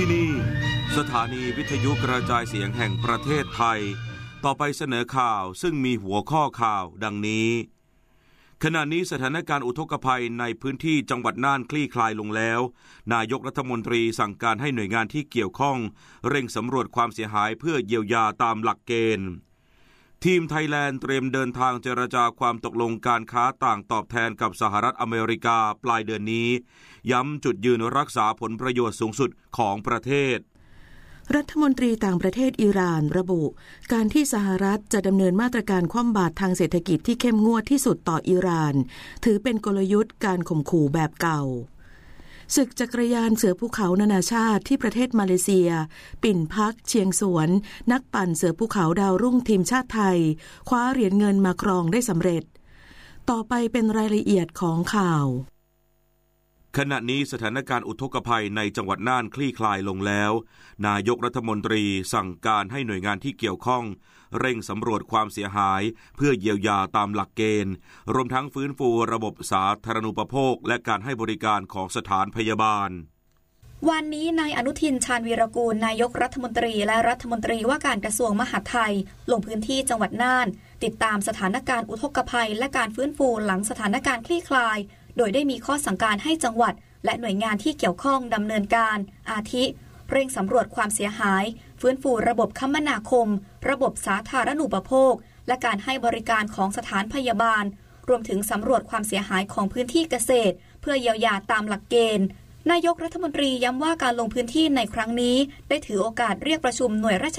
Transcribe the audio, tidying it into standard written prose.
ที่นี่สถานีวิทยุกระจายเสียงแห่งประเทศไทยต่อไปเสนอข่าวซึ่งมีหัวข้อข่าวดังนี้ขณะนี้สถานการณ์อุทกภัยในพื้นที่จังหวัดน่านคลี่คลายลงแล้วนายกรัฐมนตรีสั่งการให้หน่วยงานที่เกี่ยวข้องเร่งสำรวจความเสียหายเพื่อเยียวยาตามหลักเกณฑ์ทีมไทยแลนด์เตรียมเดินทางเจรจาความตกลงการค้าต่างตอบแทนกับสหรัฐอเมริกาปลายเดือนนี้ย้ำจุดยืนรักษาผลประโยชน์สูงสุดของประเทศรัฐมนตรีต่างประเทศอิหร่านระบุการที่สหรัฐจะดำเนินมาตรการคว่ำบาตรทางเศรษฐกิจที่เข้มงวดที่สุดต่ออิหร่านถือเป็นกลยุทธ์การข่มขู่แบบเก่าศึกจักรยานเสือภูเขานานาชาติที่ประเทศมาเลเซียปิ่นพักเชียงสวนนักปั่นเสือภูเขาดาวรุ่งทีมชาติไทยคว้าเหรียญเงินมาครองได้สำเร็จต่อไปเป็นรายละเอียดของข่าวขณะนี้สถานการณ์อุทกภัยในจังหวัดน่านคลี่คลายลงแล้วนายกรัฐมนตรีสั่งการให้หน่วยงานที่เกี่ยวข้องเร่งสำรวจความเสียหายเพื่อเยียวยาตามหลักเกณฑ์รวมทั้งฟื้นฟูระบบสาธารณูปโภคและการให้บริการของสถานพยาบาลวันนี้นายอนุทินชาญวีรกูลนายกรัฐมนตรีและรัฐมนตรีว่าการกระทรวงมหาดไทยลงพื้นที่จังหวัดน่านติดตามสถานการณ์อุทกภัยและการฟื้นฟูหลังสถานการณ์คลี่คลายโดยได้มีข้อสั่งการให้จังหวัดและหน่วยงานที่เกี่ยวข้องดำเนินการอาทิเร่งสำรวจความเสียหายฟื้นฟูระบบคมนาคมระบบสาธารณูปโภคและการให้บริการของสถานพยาบาลรวมถึงสำรวจความเสียหายของพื้นที่เกษตรเพื่อเยียวยาตามหลักเกณฑ์นายกรัฐมนตรีย้ำว่าการลงพื้นที่ในครั้งนี้ได้ถือโอกาสเรียกประชุมหน่วยราช